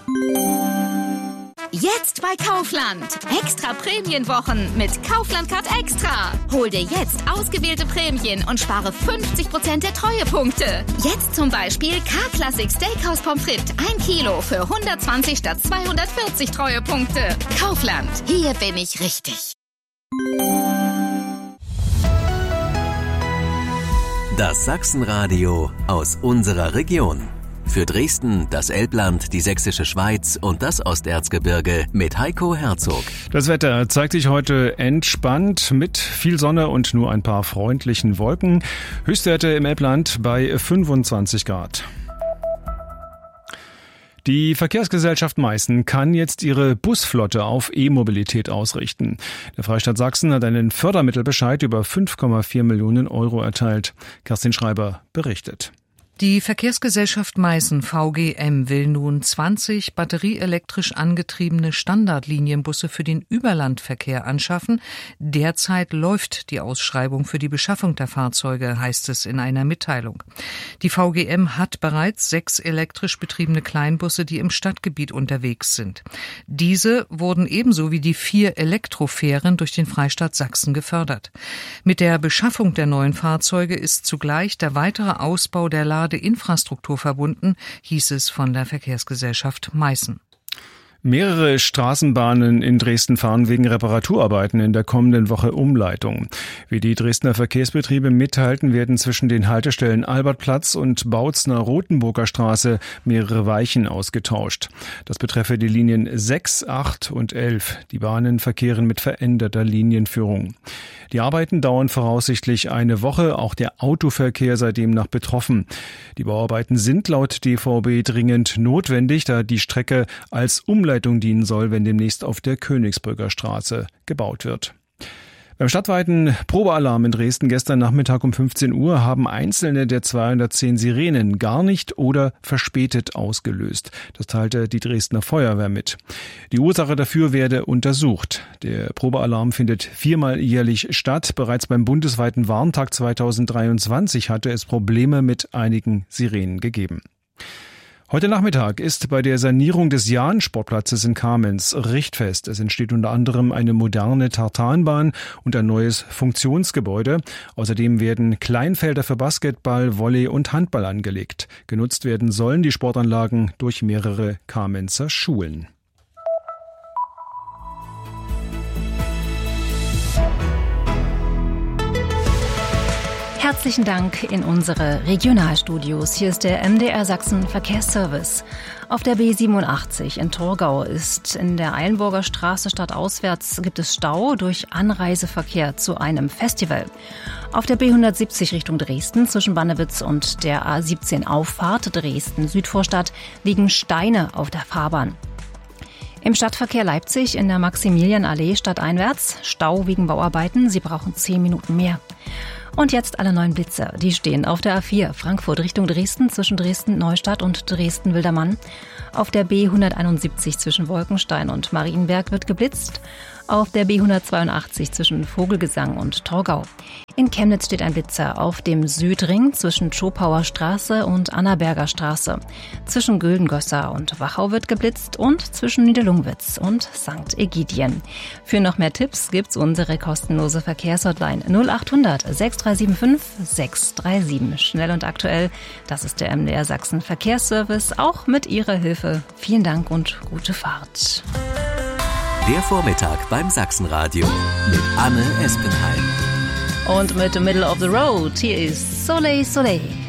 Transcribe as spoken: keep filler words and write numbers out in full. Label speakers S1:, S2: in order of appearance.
S1: Jetzt bei Kaufland. Extra Prämienwochen mit Kaufland Card Extra. Hol dir jetzt ausgewählte Prämien und spare fünfzig Prozent der Treuepunkte. Jetzt zum Beispiel K-Classic Steakhouse Pommes frites ein Kilo für hundertzwanzig statt zweihundertvierzig Treuepunkte. Kaufland. Hier bin ich richtig.
S2: Das Sachsenradio aus unserer Region. Für Dresden, das Elbland, die Sächsische Schweiz und das Osterzgebirge mit Heiko Herzog.
S3: Das Wetter zeigt sich heute entspannt mit viel Sonne und nur ein paar freundlichen Wolken. Höchstwerte im Elbland bei fünfundzwanzig Grad. Die Verkehrsgesellschaft Meißen kann jetzt ihre Busflotte auf E-Mobilität ausrichten. Der Freistaat Sachsen hat einen Fördermittelbescheid über fünf Komma vier Millionen Euro erteilt. Kerstin Schreiber berichtet.
S4: Die Verkehrsgesellschaft Meißen V G M will nun zwanzig batterieelektrisch angetriebene Standardlinienbusse für den Überlandverkehr anschaffen. Derzeit läuft die Ausschreibung für die Beschaffung der Fahrzeuge, heißt es in einer Mitteilung. Die V G M hat bereits sechs elektrisch betriebene Kleinbusse, die im Stadtgebiet unterwegs sind. Diese wurden ebenso wie die vier Elektrofähren durch den Freistaat Sachsen gefördert. Mit der Beschaffung der neuen Fahrzeuge ist zugleich der weitere Ausbau der Lade Infrastruktur verbunden, hieß es von der Verkehrsgesellschaft Meißen.
S3: Mehrere Straßenbahnen in Dresden fahren wegen Reparaturarbeiten in der kommenden Woche Umleitung. Wie die Dresdner Verkehrsbetriebe mitteilten, werden zwischen den Haltestellen Albertplatz und Bautzner-Rotenburger Straße mehrere Weichen ausgetauscht. Das betreffe die Linien sechs, acht und elf. Die Bahnen verkehren mit veränderter Linienführung. Die Arbeiten dauern voraussichtlich eine Woche, auch der Autoverkehr sei demnach betroffen. Die Bauarbeiten sind laut D V B dringend notwendig, da die Strecke als Umleitung dienen soll, wenn demnächst auf der Königsbrücker Straße gebaut wird. Beim stadtweiten Probealarm in Dresden gestern Nachmittag um fünfzehn Uhr haben einzelne der zweihundertzehn Sirenen gar nicht oder verspätet ausgelöst. Das teilte die Dresdner Feuerwehr mit. Die Ursache dafür werde untersucht. Der Probealarm findet viermal jährlich statt. Bereits beim bundesweiten Warntag zweitausenddreiundzwanzig hatte es Probleme mit einigen Sirenen gegeben. Heute Nachmittag ist bei der Sanierung des Jahn-Sportplatzes in Kamenz Richtfest. Es entsteht unter anderem eine moderne Tartanbahn und ein neues Funktionsgebäude. Außerdem werden Kleinfelder für Basketball, Volley und Handball angelegt. Genutzt werden sollen die Sportanlagen durch mehrere Kamenzer Schulen.
S5: Herzlichen Dank in unsere Regionalstudios. Hier ist der M D R Sachsen Verkehrsservice. Auf der B siebenundachtzig in Torgau ist in der Eilenburger Straße stadtauswärts gibt es Stau durch Anreiseverkehr zu einem Festival. Auf der B hundertsiebzig Richtung Dresden zwischen Bannewitz und der A siebzehn Auffahrt Dresden Südvorstadt liegen Steine auf der Fahrbahn. Im Stadtverkehr Leipzig in der Maximilianallee stadteinwärts Stau wegen Bauarbeiten. Sie brauchen zehn Minuten mehr. Und jetzt alle neuen Blitzer. Die stehen auf der A vier Frankfurt Richtung Dresden zwischen Dresden-Neustadt und Dresden-Wildermann. Auf der B hunderteinundsiebzig zwischen Wolkenstein und Marienberg wird geblitzt. Auf der B hundertzweiundachtzig zwischen Vogelgesang und Torgau. In Chemnitz steht ein Blitzer auf dem Südring zwischen Schopauer Straße und Annaberger Straße. Zwischen Güldengösser und Wachau wird geblitzt und zwischen Niederlungwitz und Sankt Egidien. Für noch mehr Tipps gibt's unsere kostenlose Verkehrshotline null achthundert sechs drei sieben fünf sechs drei sieben. Schnell und aktuell, das ist der M D R Sachsen Verkehrsservice, auch mit Ihrer Hilfe. Vielen Dank und gute Fahrt.
S2: Der Vormittag beim Sachsenradio mit Anne Espenheim.
S5: Und mit Middle of the Road, hier ist Soleil Soleil.